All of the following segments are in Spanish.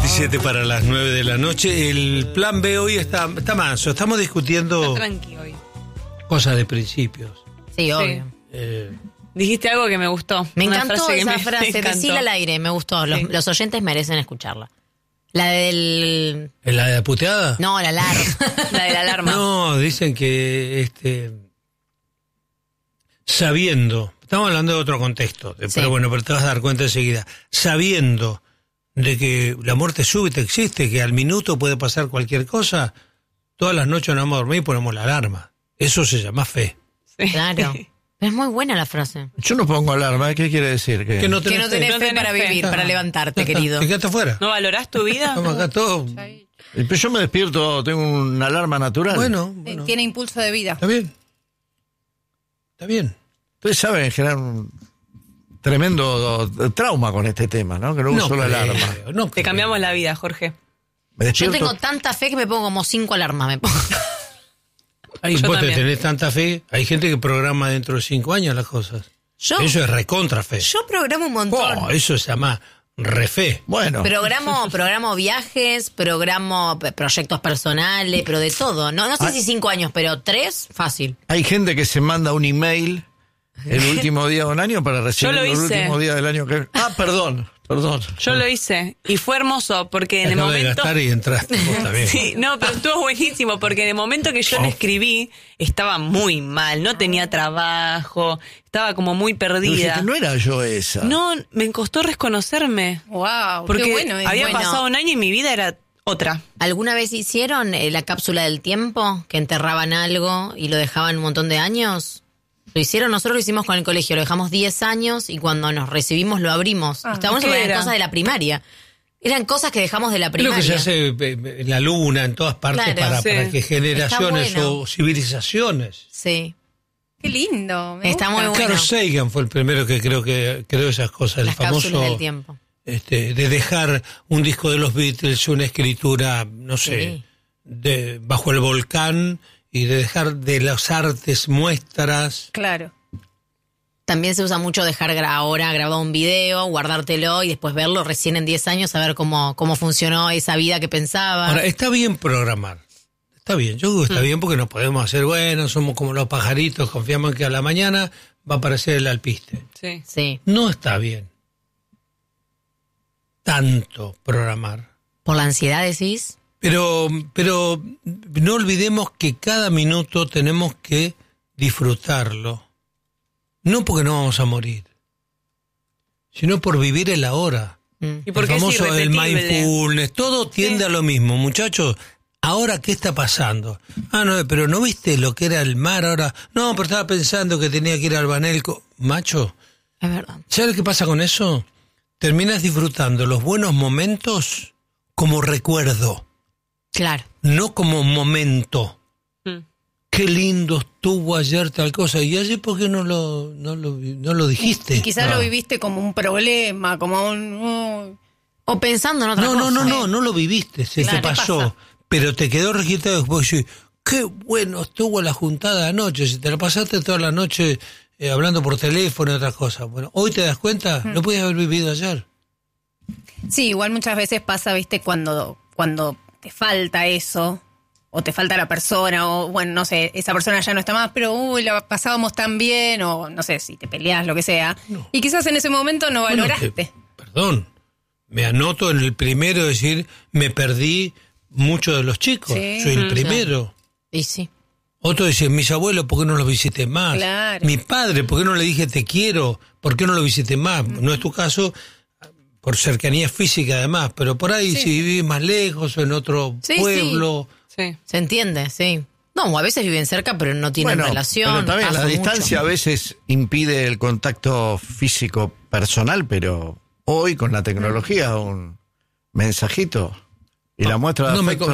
17 para las 9 de la noche. El plan B hoy está manso. Estamos discutiendo tranqui hoy. Cosas de principios. Sí, obvio. Dijiste algo que me gustó. Me Una encantó frase que esa me frase. encantó. Decila al aire, me gustó. Sí. Los oyentes merecen escucharla. La del... ¿La de la puteada? No, la alarma. La de la alarma. No, dicen que sabiendo, estamos hablando de otro contexto, Sí. pero bueno, pero te vas a dar cuenta enseguida, sabiendo de que la muerte súbita existe, que al minuto puede pasar cualquier cosa, todas las noches no vamos a dormir y ponemos la alarma. Eso se llama fe. Sí. Claro. Es muy buena la frase. Yo no pongo alarma, ¿qué quiere decir? Que no Que tenés no tenés fe. fe para vivir, para levantarte, querido. Te quedaste afuera. ¿No valorás tu vida? Estamos acá todos. Pero yo me despierto, tengo una alarma natural. Bueno, Tiene impulso de vida. está bien. Está bien. Ustedes saben generar un tremendo trauma con este tema, ¿no? Que no uso la alarma. Te cambiamos la vida, Jorge. Me Yo despierto, tengo tanta fe que me pongo como 5 alarmas. Me pongo. Ay, Yo vos te también. tenés tanta fe. Hay gente que programa dentro de 5 años las cosas. Yo Eso es recontra fe. programo un montón. Oh, eso se llama refe. bueno, Programo viajes, programo proyectos personales, pero de todo. No sé si 5 años, pero 3, fácil. hay gente que se manda un email el último día de un año para recibir Yo lo el hice. último día del año que... Ah, perdón. Yo lo hice y fue hermoso porque en el Acabo de momento... gastar y entraste vos también. Sí, no, pero estuvo buenísimo porque en el momento que yo le escribí estaba muy mal, no tenía trabajo, estaba como muy Pero dije perdida. que no era yo esa. No, me costó reconocerme Wow, porque qué bueno. había bueno. pasado un año y mi vida era otra. ¿Alguna vez hicieron la cápsula del tiempo? Que enterraban algo y lo dejaban un montón de años. ¿Lo hicieron? Nosotros lo hicimos con el colegio. Lo dejamos 10 años y cuando nos recibimos lo abrimos. Estábamos ¿qué hablando de era? cosas de la primaria. Eran cosas que dejamos de la Es lo que primaria. se hace en la luna, en todas partes, Claro, para sí. que generaciones Está bueno. o civilizaciones. Sí. Qué lindo. me Está gusta. muy bueno. Carl Sagan fue el primero que creó esas cosas. Las el famoso cápsulas del tiempo. de dejar un disco de los Beatles, una escritura, no sé, Sí. bajo el volcán, y de dejar de las artes muestras. Claro. También se usa mucho dejar ahora grabado un video, guardártelo y después verlo recién en 10 años, a ver cómo funcionó esa vida que pensaba. Ahora, está bien programar. Está bien, yo digo está bien porque nos podemos hacer, bueno, somos como los pajaritos, confiamos en que a la mañana va a aparecer el alpiste. Sí. Sí. No está bien tanto programar. ¿Por la ansiedad decís? Pero no olvidemos que cada minuto tenemos que disfrutarlo. No porque no vamos a morir, sino por vivir el ahora. ¿Y por qué el es famoso el irrepetible? mindfulness, todo tiende a lo mismo. Muchachos, ¿ahora qué está pasando? Ah, no, pero ¿no viste lo que era el mar ahora? No, pero estaba pensando que tenía que ir al Banelco. Macho, Es verdad. ¿sabes qué pasa con eso? Terminas disfrutando los buenos momentos como recuerdo, Claro. no como momento. Mm. Qué lindo estuvo ayer tal cosa. ¿Y ayer por qué no lo dijiste? Y quizás lo viviste como un problema, como un... O pensando en otra cosa. No lo viviste, se Claro, te te pasó. pasa. Pero te quedó registrado después. Y, qué bueno estuvo la juntada anoche. Si te la pasaste toda la noche hablando por teléfono y otras cosas. Bueno, hoy te das cuenta, lo podías haber vivido ayer. Sí, igual muchas veces pasa, viste, cuando te falta eso, o te falta la persona, o bueno, no sé, esa persona ya no está más, pero la pasábamos tan bien, o no sé, si te peleás, lo que sea. No. Y quizás en ese momento no Bueno, valoraste. perdón, me anoto en el primero decir, me perdí mucho de los chicos. Sí. Soy el primero. Y sí. Otro dice, mis abuelos, ¿por qué no los visité más? Claro. Mi padre, ¿por qué no le dije te quiero? ¿Por qué no lo visité más? No es tu caso, por cercanía física además, pero por ahí si vivís más lejos o en otro Sí, pueblo. Sí. Se entiende, sí. No, o a veces viven cerca, pero no tienen relación. Pero también la pasa distancia mucho. a veces impide el contacto físico personal, pero hoy con la tecnología un mensajito y la muestra de No, afecto.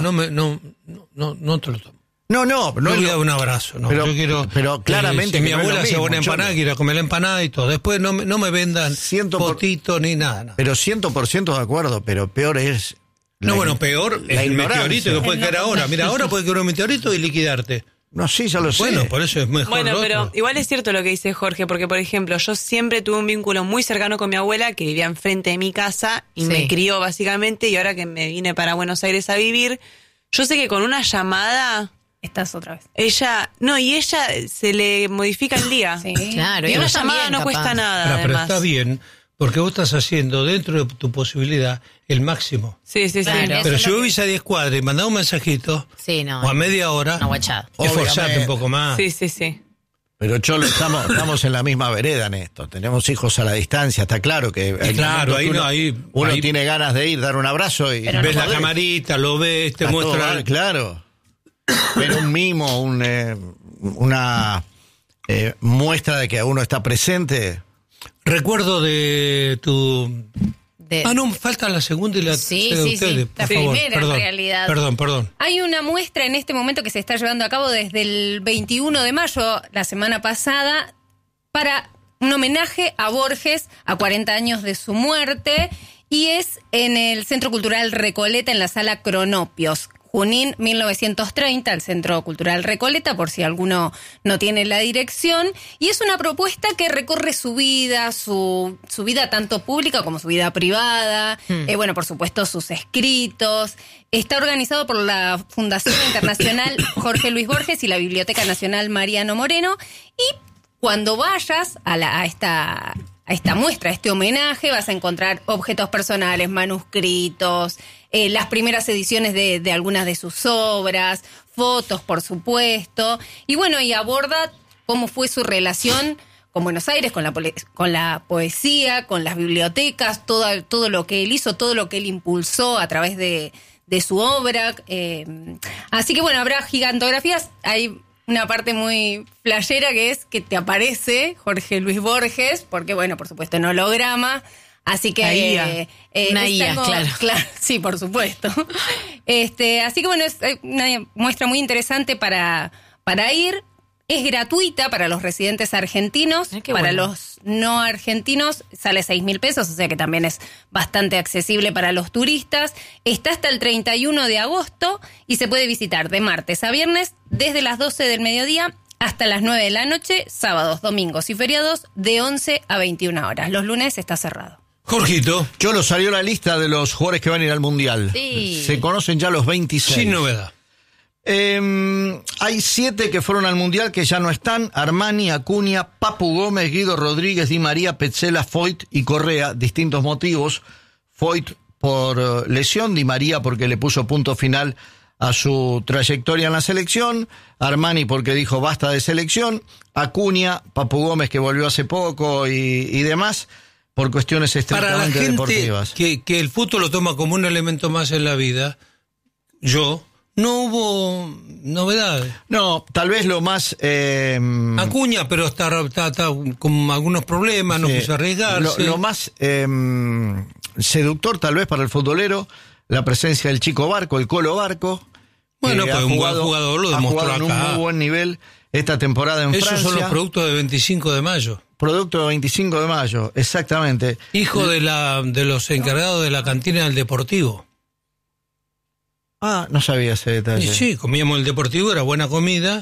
no te lo tomo. No No voy a dar un abrazo, no. Pero- Yo quiero, pero claramente si que mi no es abuela lo se pone mismo, empanada, Cholo. quiero comer la empanada y todo. Después no me vendan fotitos ni nada. Pero 100% de acuerdo, pero peor es... No, bueno, peor es la el ignorancia. meteorito que puede caer ahora. Mira, ahora puede caer un meteorito y liquidarte. No, sí, ya lo sé. Bueno, por eso es mejor. Bueno, lo pero otro. igual es cierto lo que dice Jorge, porque por ejemplo, yo siempre tuve un vínculo muy cercano con mi abuela que vivía enfrente de mi casa y Sí. me crió básicamente, y ahora que me vine para Buenos Aires a vivir, yo sé que con una llamada Estás otra vez. ella se le modifica el día. Sí. Claro, Y una ellos llamada también, no capaz. cuesta nada, Pero además. está bien, porque vos estás haciendo dentro de tu posibilidad el máximo. Sí, sí, sí. Claro. Pero es si lo vos que- vivís a 10 cuadras y mandás un mensajito, Sí, no. o a media hora, Una guachada. esforzate Obviamente. un poco más. Sí, sí, sí. Pero Cholo, estamos en la misma vereda en esto. Tenemos hijos a la distancia, está claro que hay Claro, momentos ahí que no, uno, ahí- uno ahí- tiene ganas de ir, dar un abrazo y Pero Ves no la podés. camarita, lo ves, te a todo muestra. dar, claro. Pero un mimo, una muestra de que uno está presente. Recuerdo de tu... De- no, falta la segunda y la Sí, tercera de sí, sí. ustedes, La por favor. primera, en Perdón, realidad. Perdón. Hay una muestra en este momento que se está llevando a cabo desde el 21 de mayo, la semana pasada, para un homenaje a Borges a 40 años de su muerte, y es en el Centro Cultural Recoleta, en la Sala Cronopios. Junín 1930, el Centro Cultural Recoleta, por si alguno no tiene la dirección, y es una propuesta que recorre su vida, su vida tanto pública como su vida privada, bueno, por supuesto sus escritos. Está organizado por la Fundación Internacional Jorge Luis Borges y la Biblioteca Nacional Mariano Moreno, y cuando vayas a esta muestra, a este homenaje, vas a encontrar objetos personales, manuscritos, las primeras ediciones de algunas de sus obras, fotos, por supuesto, y bueno, y aborda cómo fue su relación con Buenos Aires, con la poesía, con las bibliotecas, todo lo que él hizo, todo lo que él impulsó a través de su obra. Así que bueno, habrá gigantografías, hay una parte muy flashera que es que te aparece Jorge Luis Borges, porque bueno, por supuesto en holograma, así que La IA. Una es IA, algo- claro. sí, por supuesto. Así que bueno, es una muestra muy interesante para ir. Es gratuita para los residentes argentinos, Qué para bueno. los no argentinos sale 6.000 pesos, o sea que también es bastante accesible para los turistas. Está hasta el 31 de agosto y se puede visitar de martes a viernes desde las 12 del mediodía hasta las 9 de la noche, sábados, domingos y feriados de 11 a 21 horas. Los lunes está cerrado. Jorgito, Cholo, salió la lista de los jugadores que van a ir al Mundial. Sí. Se conocen ya los 26. sin novedad. Hay 7 que fueron al Mundial que ya no están: Armani, Acuña, Papu Gómez, Guido Rodríguez, Di María, Petzela, Foyt y Correa. Distintos motivos. Foyt por lesión, Di María porque le puso punto final a su trayectoria en la selección, Armani porque dijo basta de selección, Acuña, Papu Gómez que volvió hace poco y demás por cuestiones Para la estrictamente gente deportivas. que el fútbol lo toma como un elemento más en la vida, no hubo novedades. No, tal vez lo más... Acuña, pero está con algunos problemas, no sí, quiso arriesgarse. lo más seductor tal vez para el futbolero, la presencia del Chico Barco, el Colo Barco. Bueno, que pues un buen jugador lo ha demostró jugado en acá. un muy buen nivel esta temporada en Esos Francia. son los productos de 25 de mayo. Producto de 25 de mayo, exactamente. Hijo de los encargados de la cantina del Deportivo. Ah, no sabía ese detalle. Y sí, comíamos el Deportivo, era buena comida,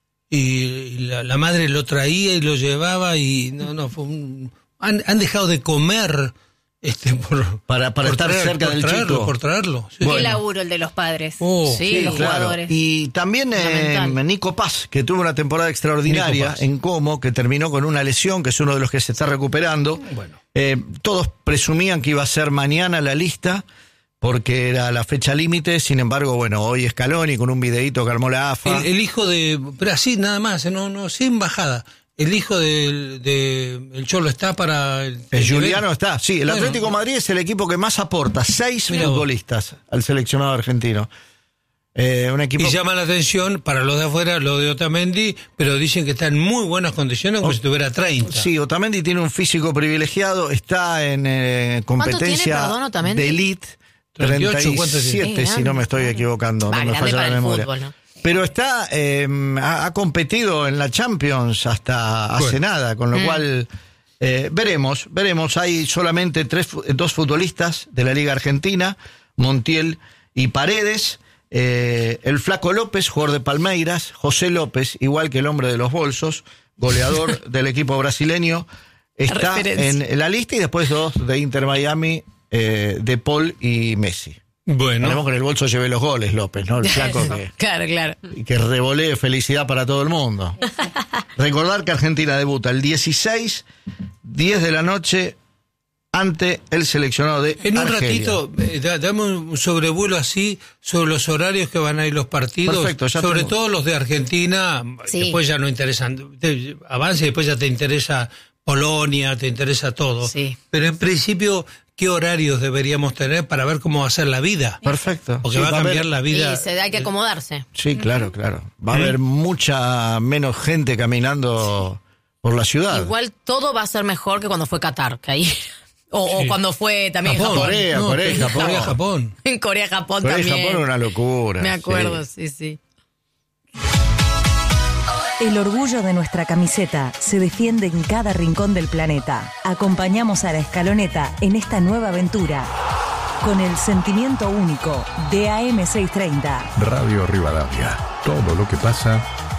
y la madre lo traía y lo llevaba, y fue han dejado de comer Para estar cerca del chico. por traerlo. Sí. Qué Bueno. laburo el de los padres. Oh, Sí, los Claro. jugadores. Y también Fundamental. Nico Paz, que tuvo una temporada extraordinaria Nico Paz. en Como, que terminó con una lesión, que es uno de los que se está recuperando. Bueno. Todos presumían que iba a ser mañana la lista, porque era la fecha límite. Sin embargo, bueno, hoy Scaloni con un videíto que armó la AFA. El hijo de... Pero así nada más, no sin bajada. El hijo de el Cholo está para... El Juliano está, sí. El Bueno. Atlético de Madrid es el equipo que más aporta, 6 Mirá vos. futbolistas al seleccionado argentino. Un equipo... Y llama la atención para los de afuera, lo de Otamendi, pero dicen que está en muy buenas condiciones, como si tuviera 30. Sí, Otamendi tiene un físico privilegiado, está en competencia tiene, perdón, Otamendi? de elite, 38, ¿cuánto 37, tiene? si no me estoy equivocando, Va, no me grande falla para la el memoria. fútbol, ¿no? Pero está, ha competido en la Champions hasta hace Bueno. nada, con lo cual veremos. Hay solamente 2 futbolistas de la Liga Argentina, Montiel y Paredes. El Flaco López, jugador de Palmeiras. José López, igual que el hombre de los bolsos, goleador del equipo brasileño, está en la lista. Y después 2 de Inter Miami, De Paul y Messi. Bueno. Tenemos que en el bolso lleve los goles, López, ¿no? El flaco Claro. que revolee felicidad para todo el mundo. Recordar que Argentina debuta el 16, 10 de la noche, ante el seleccionado de En un Argelia. ratito, dame un sobrevuelo así sobre los horarios que van a ir los partidos. Perfecto, ya sobre tengo. todo los de Argentina. Sí. Después ya no interesan. Avance y después ya te interesa Polonia, te interesa todo. Sí. Pero en principio, ¿qué horarios deberíamos tener para ver cómo va a ser la vida? Perfecto. Porque Sí, va a cambiar haber- la vida. Y hay que acomodarse. Sí, claro. Va a haber mucha menos gente caminando por la ciudad. Igual todo va a ser mejor que cuando fue Qatar, que ahí... O cuando fue también Japón. Japón. Corea, Japón. Corea, Japón. En Corea, Japón Corea y también. Japón una locura. Me acuerdo, sí. sí. El orgullo de nuestra camiseta se defiende en cada rincón del planeta. Acompañamos a la Escaloneta en esta nueva aventura con el sentimiento único de AM630. Radio Rivadavia. Todo lo que pasa